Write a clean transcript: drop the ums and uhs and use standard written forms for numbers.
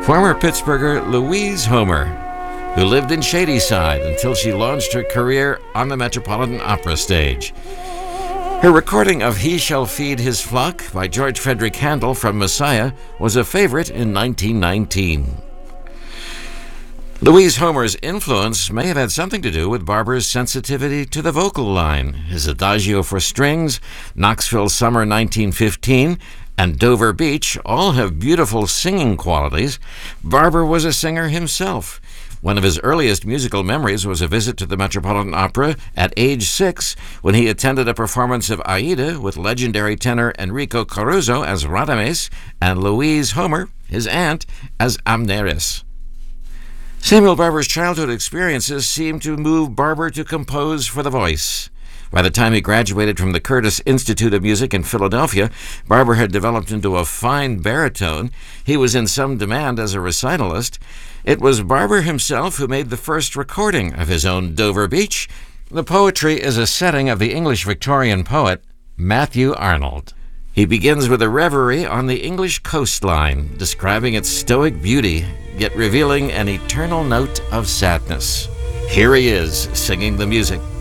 Former Pittsburgher Louise Homer, who lived in Shadyside until she launched her career on the Metropolitan Opera stage. Her recording of He Shall Feed His Flock by George Frederick Handel from Messiah was a favorite in 1919. Louise Homer's influence may have had something to do with Barber's sensitivity to the vocal line. His Adagio for Strings, Knoxville Summer 1915, and Dover Beach all have beautiful singing qualities. Barber was a singer himself. One of his earliest musical memories was a visit to the Metropolitan Opera at age 6 when he attended a performance of Aida with legendary tenor Enrico Caruso as Radames and Louise Homer, his aunt, as Amneris. Samuel Barber's childhood experiences seemed to move Barber to compose for the voice. By the time he graduated from the Curtis Institute of Music in Philadelphia, Barber had developed into a fine baritone. He was in some demand as a recitalist. It was Barber himself who made the first recording of his own Dover Beach. The poetry is a setting of the English Victorian poet Matthew Arnold. He begins with a reverie on the English coastline, describing its stoic beauty, yet revealing an eternal note of sadness. Here he is, singing the music.